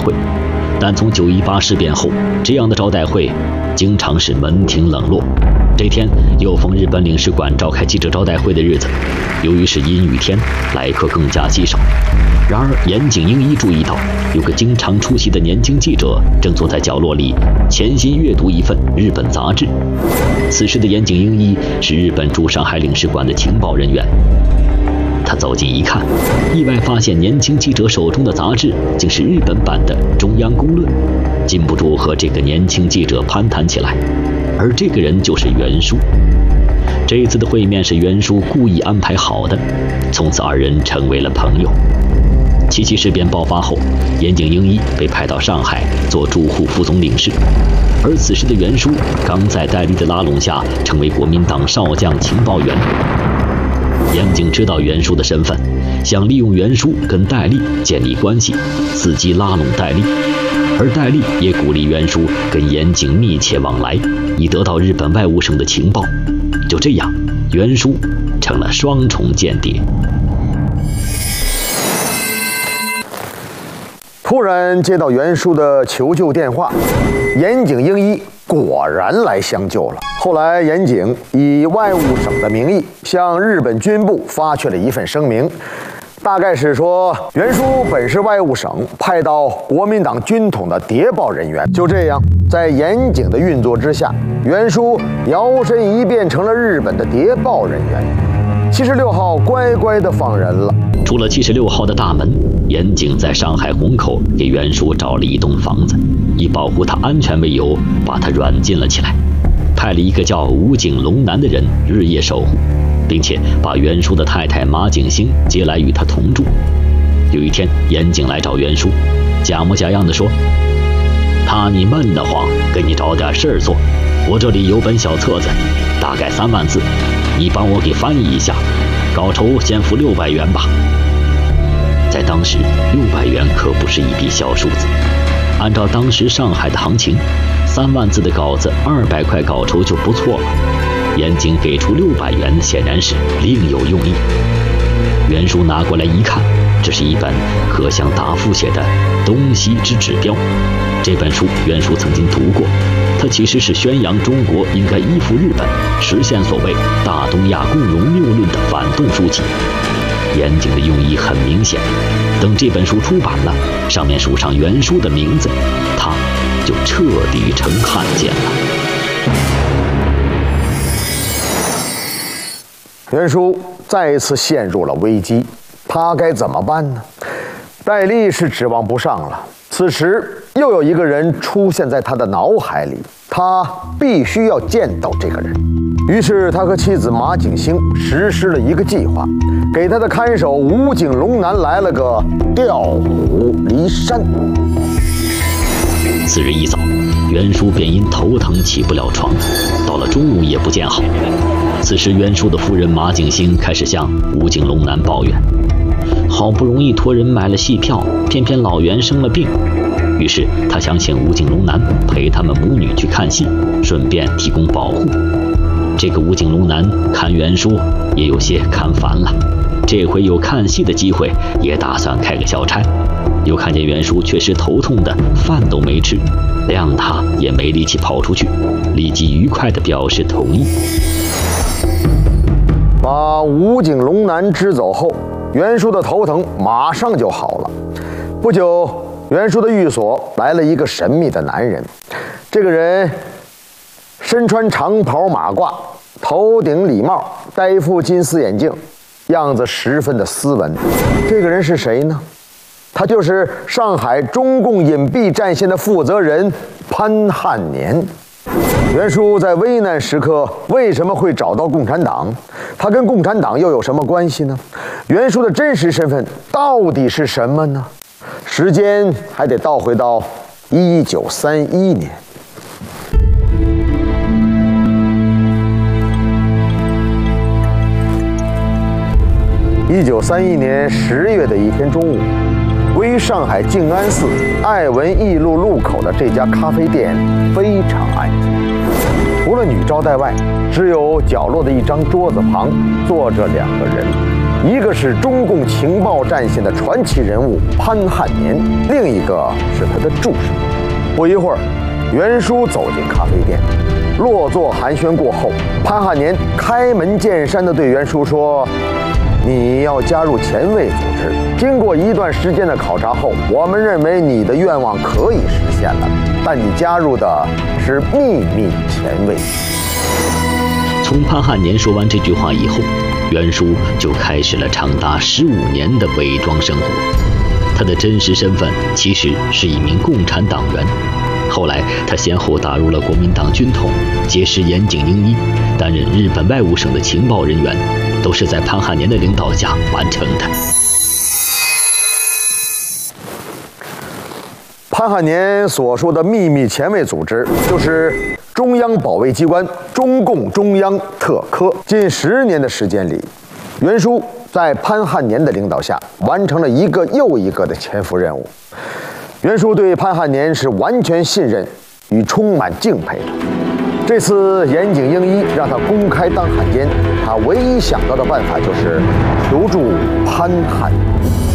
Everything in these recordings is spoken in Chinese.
会，但从9·18事变后，这样的招待会经常是门庭冷落。这天又逢日本领事馆召开记者招待会的日子，由于是阴雨天，来客更加稀少。然而岩井英一注意到，有个经常出席的年轻记者正坐在角落里潜心阅读一份日本杂志。此时的岩井英一是日本驻上海领事馆的情报人员。他走近一看，意外发现年轻记者手中的杂志竟是日本版的《中央公论》，禁不住和这个年轻记者攀谈起来。而这个人就是袁殊。这一次的会面是袁殊故意安排好的，从此二人成为了朋友。七七事变爆发后，岩井英一被派到上海做驻沪副总领事，而此时的袁殊刚在戴笠的拉拢下成为国民党少将情报员。岩井知道袁殊的身份，想利用袁殊跟戴笠建立关系，伺机拉拢戴笠。而戴笠也鼓励袁殊跟岩井密切往来，以得到日本外务省的情报。就这样，袁殊成了双重间谍。 突然接到袁殊的求救电话，岩井英一果然来相救了。后来，岩井以外务省的名义向日本军部发去了一份声明，大概是说袁殊本是外务省派到国民党军统的谍报人员。就这样，在岩井的运作之下，袁殊摇身一变成了日本的谍报人员。76号乖乖地放人了。 出了76号的大门，岩井在上海虹口给袁殊找了一栋房子，以保护他安全为由，把他软禁了起来，派了一个叫武井龙男的人日夜守护，并且把袁殊的太太马景星接来与他同住。有一天，岩井来找袁殊，假模假样地说：“怕你闷得慌，给你找点事儿做。我这里有本小册子，大概3万字，你帮我给翻译一下，稿酬先付600元吧。”在当时，600元可不是一笔小数字。按照当时上海的行情，3万字的稿子200块稿酬就不错了。岩井给出600元，显然是另有用意。袁殊拿过来一看，这是一本可向达夫写的《东西之指标》。这本书袁殊曾经读过，它其实是宣扬中国应该依附日本，实现所谓大东亚共荣谬论的反动书籍。岩井的用意很明显，等这本书出版了，上面署上袁殊的名字，他就彻底成汉奸了。 袁殊再一次陷入了危机，他该怎么办呢？戴笠是指望不上了。此时又有一个人出现在他的脑海里，他必须要见到这个人。于是他和妻子马景星实施了一个计划，给他的看守武井龙男来了个调虎离山。 次日一早，袁殊便因头疼起不了床，到了中午也不见好。此时袁殊的夫人马景星开始向武井龙男抱怨，好不容易托人买了戏票，偏偏老袁生了病。于是他想请武井龙男陪他们母女去看戏，顺便提供保护。这个武井龙男看袁殊也有些看烦了，这回有看戏的机会，也打算开个小差。又看见袁殊确实头痛的饭都没吃，谅他也没力气跑出去，立即愉快地表示同意。 把武井龙男支走后，袁殊的头疼马上就好了。不久，袁殊的寓所来了一个神秘的男人。这个人身穿长袍马褂，头顶礼帽，戴副金丝眼镜，样子十分的斯文。这个人是谁呢？他就是上海中共隐蔽战线的负责人潘汉年。袁殊在危难时刻为什么会找到共产党？他跟共产党又有什么关系呢？袁殊的真实身份到底是什么呢？时间还得倒回到1931年。1931年10月的一天中午，位于上海静安寺爱文艺路路口的这家咖啡店非常安静，除了女招待外，只有角落的一张桌子旁坐着2个人， 一个是中共情报战线的传奇人物潘汉年，另一个是他的助手。不一会儿，袁术走进咖啡店，落座寒暄过后，潘汉年开门见山地对袁术说：“你要加入前卫组织。经过一段时间的考察后，我们认为你的愿望可以实现了，但你加入的是秘密前卫。” 从潘汉年说完这句话以后，袁术就开始了长达15年的伪装生活。他的真实身份其实是一名共产党员。后来他先后打入了国民党军统，结识岩井英一，担任日本外务省的情报人员，都是在潘汉年的领导下完成的。 潘汉年所说的秘密前卫组织，就是中央保卫机关中共中央特科。近10年的时间里，袁术在潘汉年的领导下，完成了一个又一个的潜伏任务。袁术对潘汉年是完全信任与充满敬佩的。这次岩井英一让他公开当汉奸，他唯一想到的办法就是求助潘汉年。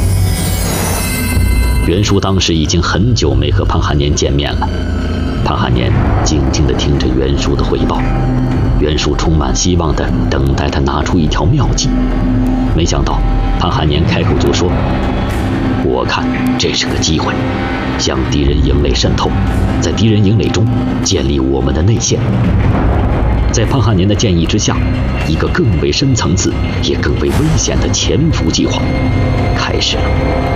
袁术当时已经很久没和潘汉年见面了。潘汉年静静地听着袁术的汇报，袁术充满希望地等待他拿出一条妙计。没想到潘汉年开口就说：“我看这是个机会，向敌人营垒渗透，在敌人营垒中建立我们的内线。”在潘汉年的建议之下，一个更为深层次也更为危险的潜伏计划开始了。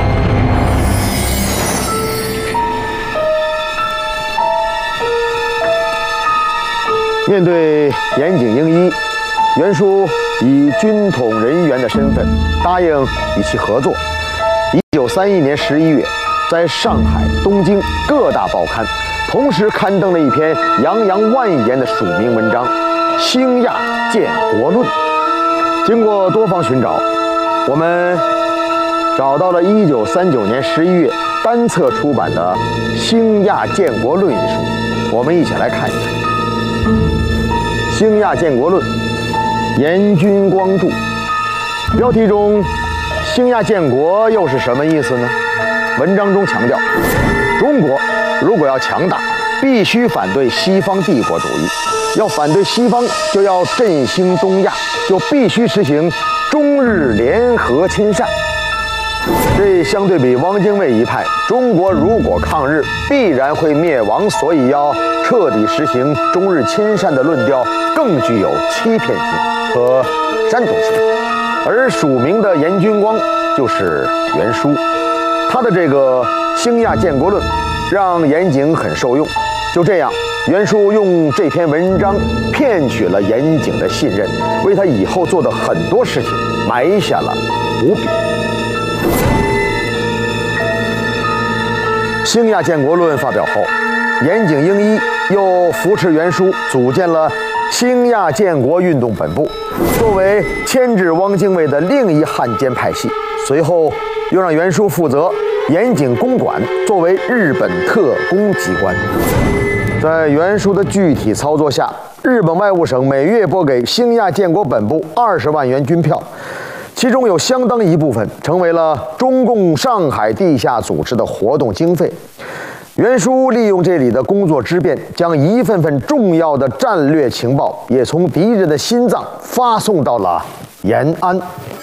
面对岩井英一，袁术以军统人员的身份答应与其合作。1931年11月，在上海、东京各大报刊同时刊登了一篇洋洋万言的署名文章《兴亚建国论》。经过多方寻找，我们找到了1939年11月单册出版的《兴亚建国论》一书，我们一起来看一看。《兴亚建国论》，严君光著。标题中“兴亚建国”又是什么意思呢？文章中强调，中国如果要强大，必须反对西方帝国主义；要反对西方，就要振兴东亚，就必须实行中日联合亲善。这相对比汪精卫一派，中国如果抗日，必然会灭亡，所以要彻底实行中日亲善的论调更具有欺骗性和煽动性。而署名的严君光就是袁术，他的这个《兴亚建国论》让严井很受用。就这样，袁术用这篇文章骗取了严井的信任，为他以后做的很多事情埋下了伏笔。《兴亚建国论》发表后，岩井英一又扶持袁术组建了兴亚建国运动本部，作为牵制汪精卫的另一汉奸派系。随后又让袁术负责岩井公馆，作为日本特工机关。在袁术的具体操作下，日本外务省每月拨给兴亚建国本部20万元军票，其中有相当一部分成为了中共上海地下组织的活动经费。袁术利用这里的工作之便，将一份份重要的战略情报也从敌人的心脏发送到了延安。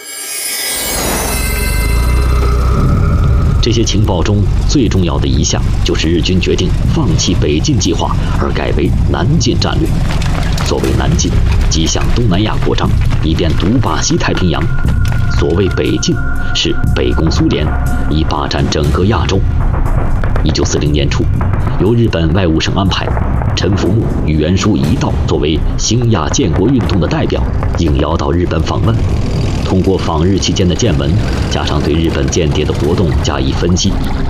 这些情报中最重要的一项，就是日军决定放弃北进计划，而改为南进战略。所谓南进，即向东南亚扩张，以便独霸西太平洋；所谓北进，是北攻苏联，以霸占整个亚洲。1940年初，由日本外务省安排，陈福木与袁术一道作为兴亚建国运动的代表，应邀到日本访问。通过访日期间的见闻，加上对日本间谍的活动加以分析，